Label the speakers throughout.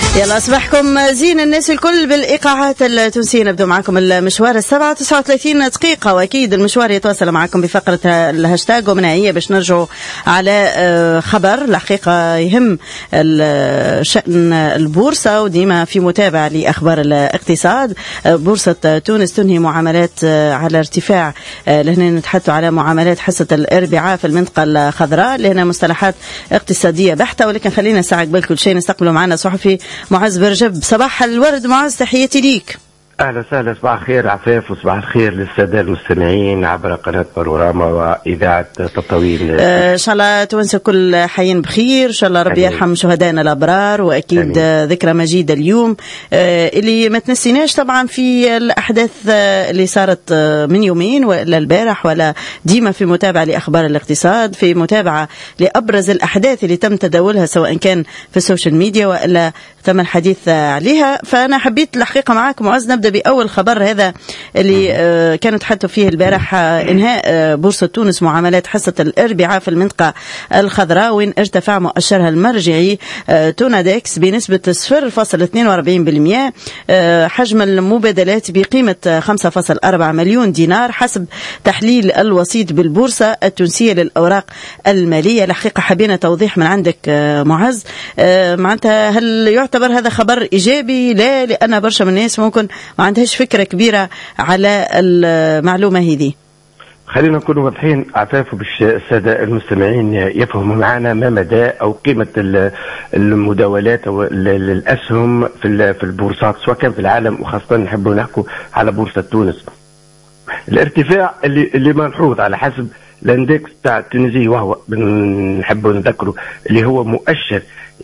Speaker 1: يلا صباحكم زين الناس الكل بالإيقاعات التونسية. نبدأ معكم المشوار 39 دقيقة، وأكيد المشوار يتواصل معكم بفقرة الهاشتاج ومن هي باش نرجعوا على خبر الحقيقة يهم شأن البورصة، وديما في متابعة لأخبار الاقتصاد. بورصة تونس تنهي معاملات على ارتفاع، لهنا نتحدث على معاملات حصة الاربعاء في المنطقة الخضراء، لهنا مصطلحات اقتصادية بحتة. ولكن خلينا نساعد قبل كل شيء نستقبلوا معنا صحفي معز برجب. صباح الورد معز، تحياتي ليك.
Speaker 2: اهلا وسهلا، صباح الخير عفاف، وصباح الخير للساده المستمعين عبر قناه بانوراما واذاعه تطاوين.
Speaker 1: ان شاء الله تونس كل حيين بخير، ان شاء الله ربي يرحم شهدائنا الابرار، واكيد ذكرى مجيده اليوم اللي ما تنسيناش طبعا في الاحداث اللي صارت من يومين ولا البارح، ولا ديما في متابعه لاخبار الاقتصاد، في متابعه لابرز الاحداث اللي تم تداولها سواء كان في السوشيال ميديا والا تم الحديث عليها. فانا حبيت الحقيقه معاك معز نبدا بأول خبر هذا اللي كانوا تحدثوا فيه البارح، إنهاء بورصة تونس معاملات حصة الاربعاء في المنطقة الخضراء، وين ارتفع مؤشرها المرجعي تونادكس بنسبة 0.42%. حجم المبادلات بقيمة 5.4 مليون دينار حسب تحليل الوسيط بالبورصة التونسية للأوراق المالية. الحقيقة حبينا توضيح من عندك معز، معناتها هل يعتبر هذا خبر إيجابي؟ لا، لأن برشا من الناس ممكن ما عندهاش فكرة كبيرة على المعلومة هذه.
Speaker 2: خلينا نكون واضحين عفاف باش السادة المستمعين يفهموا معنا ما مدى أو قيمة المداولات أو الأسهم في البورصات سواء كان في العالم، وخاصة نحب نحكوا على بورصة تونس. الارتفاع اللي ملحوظ على حسب الاندكس تاع التونسي، وهو نحب نذكره اللي هو مؤشر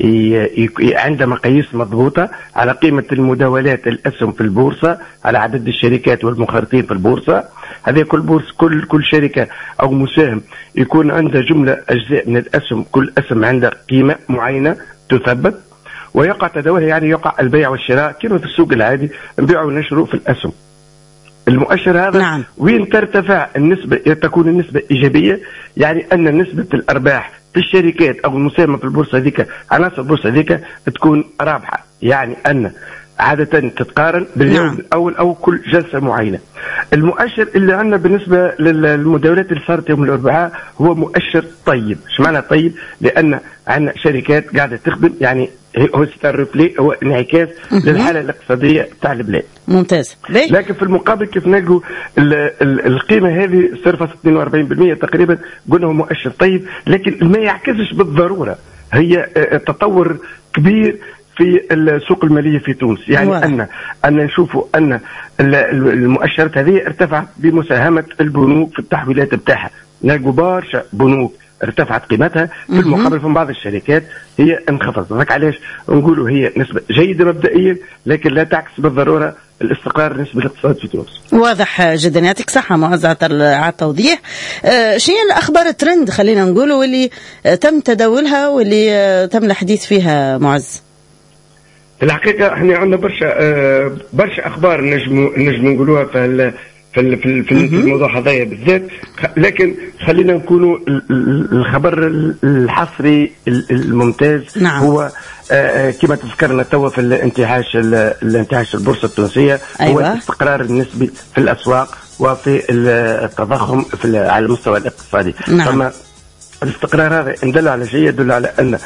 Speaker 2: عنده مقاييس مضبوطة على قيمة المداولات الأسهم في البورصة، على عدد الشركات والمخرطين في البورصة. هذه كل شركة أو مساهم يكون عنده جملة أجزاء من الأسهم، كل أسهم عنده قيمة معينة تثبت ويقع تداولها، يعني يقع البيع والشراء كما في السوق العادي، نبيع ونشروا في الأسهم. المؤشر هذا نعم. وين ترتفع النسبة تكون النسبة إيجابية، يعني أن نسبة الأرباح في الشركات أو المساهمة في البورصة ذيك، عناصر البورصة ذيك تكون رابحة، يعني أن عادة تتقارن باليوم نعم. الأول أو كل جلسة معينة. المؤشر اللي عندنا بالنسبة للمداولات اللي صارت يوم الأربعاء هو مؤشر طيب. ايش معنى طيب؟ لأن عندنا شركات قاعدة تخدم، يعني هو ستارفلي، هو انعكاس للحالة الاقتصادية تاع البلاد.
Speaker 1: ممتاز.
Speaker 2: لكن في المقابل كيف نلقوا القيمة هذه 0.42% تقريبا، قلنا هو مؤشر طيب، لكن ما يعكسش بالضرورة هي تطور كبير في السوق المالية في تونس. يعني أن نشوفوا أن المؤشرات هذه ارتفعت بمساهمة البنوك في التحويلات بتاعها، نلقوا برشا بنوك ارتفعت قيمتها، في المقابل في بعض الشركات هي انخفضت. ذاك علاش نقولوا هي نسبة جيدة مبدئيا، لكن لا تعكس بالضرورة الاستقرار بالنسبة للاقتصاد في تونس.
Speaker 1: واضح جدا، يعطيك صحة معز على التوضيح. شنو الأخبار الترند خلينا نقولوا واللي تم تداولها واللي تم الحديث فيها معز؟
Speaker 2: في الحقيقة احنا عندنا برشا أخبار نجم نقولوها في الموضوع هذايا بالذات، لكن خلينا نكونوا الخبر الحصري الممتاز نعم. هو كما تذكرنا توا في الانتعاش البورصة التونسية أيوة. هو الاستقرار النسبي في الأسواق وفي التضخم على المستوى الاقتصادي نعم. فما الاستقرار هذا إن دل على شيء يدل على أن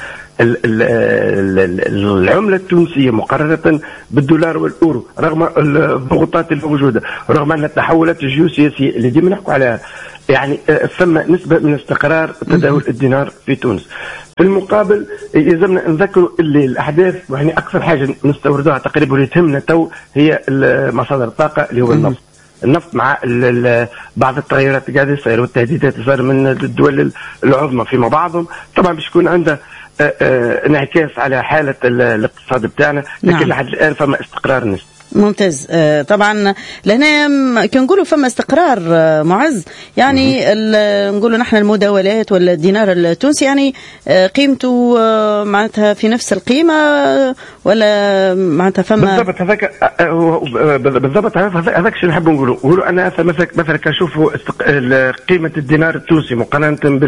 Speaker 2: العملة التونسية مقارنة بالدولار والأورو، رغم الضغوطات الموجودة، رغم أن التحولات الجيوسياسية اللي ديما نحكوا عليها، يعني ثم نسبة من استقرار تداول الدينار في تونس. في المقابل يلزمنا نذكروا اللي الأحداث، يعني أكثر حاجة نستوردها تقريبا اللي تهمنا تو هي مصادر الطاقة اللي هو النفط مع بعض التغيرات اللي قاعده تصير والتهديدات اللي صار من الدول العظمى فيما بعضهم، طبعا باش يكون عنده انعكاس على حالة الاقتصاد بتاعنا، لكن نعم. لحد الآن فما استقرار نسبي.
Speaker 1: ممتاز. طبعا لهنا كنقولوا فما استقرار معز، يعني نقولوا نحن المداولات والدينار التونسي يعني قيمته معناتها في نفس القيمة ولا معناتها فما
Speaker 2: بالضبط هذاك الشيء نحب نقولوا أنا مثلا كنشوفوا قيمة الدينار التونسي مقارنة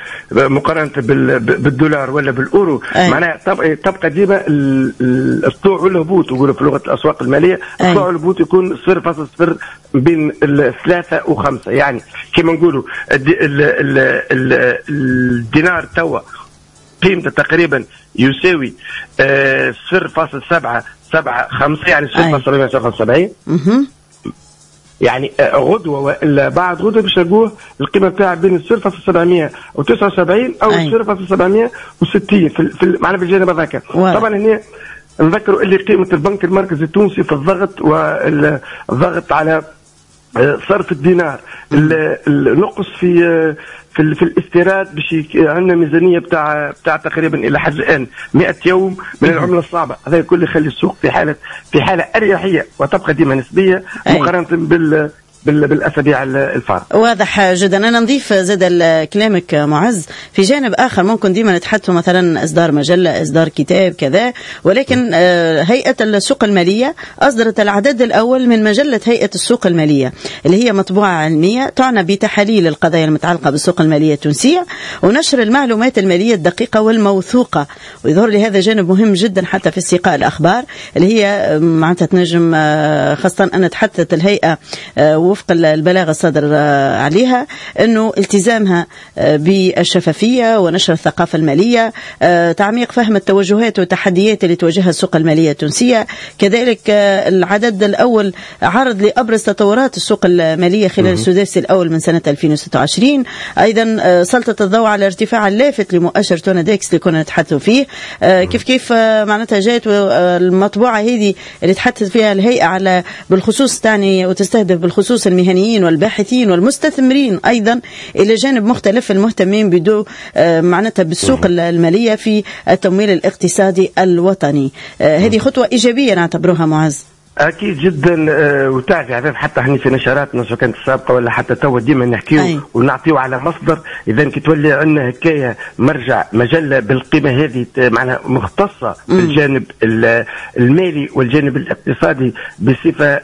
Speaker 2: بالدولار ولا بالأورو، معناها تبقى ديما الطلوع والهبوط، يقولوا في لغة الأسواق المالية الطلوع والهبوط يكون 0.0 بين 3 و5. يعني كما نقولوا الدينار توا قيمته تقريبا يساوي 0.775 يعني 0.775. يعني غدوة وإلا بعد غدوة باش نلقوه القيمة بتاعها بين 0.779 أو 0.760 معنا في الجانب هذاك. طبعا هنا نذكروا اللي قيمة البنك المركزي التونسي في الضغط والضغط على صرف الدينار، النقص في الاستيراد باش عندنا ميزانيه بتاع تقريبا الى حد الان 100 يوم من العمله الصعبه. هذا كله يخلي السوق في حاله اريحيه وتبقى ديما نسبيه مقارنه بالاسابيع الفارقه.
Speaker 1: واضح جدا. انا نضيف زاد كلامك معز في جانب اخر، ممكن ديما نتحدثوا مثلا اصدار مجله، اصدار كتاب كذا، ولكن هيئه السوق الماليه اصدرت العدد الاول من مجله هيئه السوق الماليه اللي هي مطبوعه علميه تعنى بتحاليل القضايا المتعلقه بالسوق الماليه التونسيه ونشر المعلومات الماليه الدقيقه والموثوقه. ويظهر لي هذا جانب مهم جدا حتى في استقاء الاخبار اللي هي معناتها تنجم، خاصه ان تحدثت الهيئه وفق البلاغ الصادر عليها أنه التزامها بالشفافية ونشر الثقافة المالية، تعميق فهم التوجهات والتحديات اللي تواجهها السوق المالية التونسية. كذلك العدد الأول عرض لأبرز تطورات السوق المالية خلال السداسي الأول من سنة 2026. أيضا سلطت الضوء على ارتفاع اللافت لمؤشر تونادكس اللي كنا نتحدثوا فيه. كيف معناتها جاءت المطبوعة هذه اللي تحدث فيها الهيئة على بالخصوص تعني وتستهدف بالخصوص المهنيين والباحثين والمستثمرين أيضا إلى جانب مختلف المهتمين بدو معناتها بالسوق المالية في التمويل الاقتصادي الوطني. هذه خطوة إيجابية نعتبرها معز.
Speaker 2: اكيد جدا. وتعرف حتى احنا في نشراتنا سواء كانت السابقه ولا حتى توا ديما نحكيو ونعطيو على مصدر. اذا كي تولي عندنا هكايا مرجع مجله بالقيمه هذه معناها مختصه بالجانب المالي والجانب الاقتصادي بصفه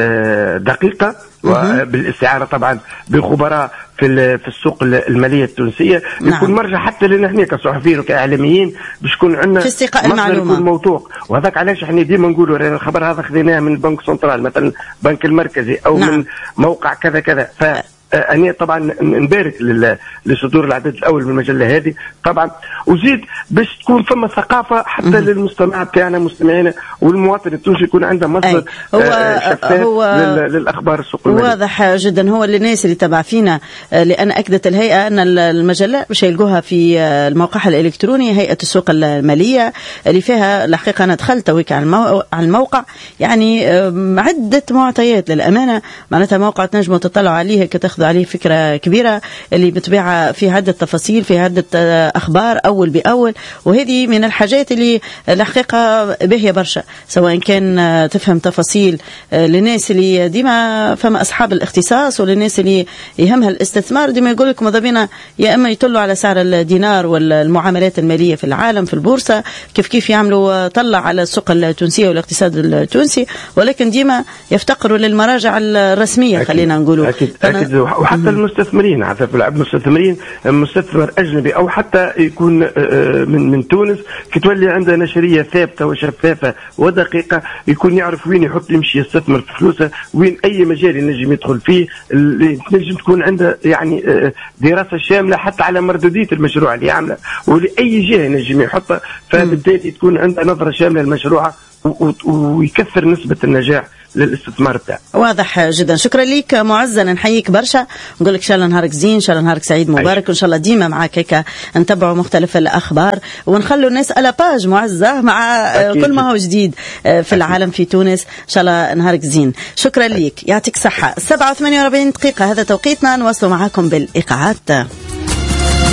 Speaker 2: دقيقه وبالاستعانه طبعا بخبراء في السوق الماليه التونسيه، يكون مرجع حتى لنا احنا كصحفيين وكاعلاميين باش يكون عندنا
Speaker 1: في استقاء المعلومه
Speaker 2: يكون موثوق. وهذاك علاش احنا ديما نقولوا الخبر هذا خذيناه من البنك سنترال مثلا البنك المركزي او من موقع كذا كذا. أنا طبعا نبارك لصدور العدد الأول من المجلة هذه طبعا، وزيد باش تكون فما ثقافة حتى للمستمع بتاعنا مستمعينا والمواطن التونسي يكون عنده مصدر شفاف للأخبار السوق المالية.
Speaker 1: واضح جدا. هو الناس اللي تبع فينا لأن أكدت الهيئة أن المجلة باش يلقوها في الموقع الإلكتروني هيئة السوق المالية اللي فيها الحقيقة أنا دخلت تويك على الموقع يعني عدة معطيات للأمانة، معناتها موقع تنجموا تطلعوا عليه كتاخذوا عليه فكرة كبيرة اللي بتبيعها في عدة تفاصيل في عدة أخبار أول بأول. وهذه من الحاجات اللي الحقيقة باهية برشا، سواء كان تفهم تفاصيل للناس اللي ديما فما أصحاب الاختصاص وللناس اللي يهمها الاستثمار. ديما يقول لك ماذا بينا يا إما يطلوا على سعر الدينار والمعاملات المالية في العالم في البورصة كيف يعملوا طلع على السوق التونسية والاقتصاد التونسي، ولكن ديما يفتقروا للمراجع الرسمية. خلينا نقولوا
Speaker 2: أكيد. وحتى المستثمرين عفوا المستثمرين مستثمر أجنبي أو حتى يكون من تونس كي تولي عنده نشرية ثابتة وشفافة ودقيقة يكون يعرف وين يمشي يستثمر في فلوسه، وين أي مجال ينجم يدخل فيه، ينجم تكون عنده يعني دراسة شاملة حتى على مردودية المشروع اللي يعمله ولأي جهة ينجم يحطها، فبالتالي تكون عنده نظرة شاملة للمشروع ويكثر نسبة النجاح للاستثمار بتاعه.
Speaker 1: واضح جدا. شكرا لك معزة، نحييك برشا، نقول لك ان شاء الله نهارك زين، ان شاء الله نهارك سعيد مبارك، وان شاء الله ديما معك هيك نتبعوا مختلف الاخبار ونخلوا الناس على باج معزة مع كل ما هو جديد في العالم في تونس. ان شاء الله نهارك زين. شكرا لك، يعطيك صحة. 7:48 دقيقة هذا توقيتنا، نواصلوا معكم بالايقاعات.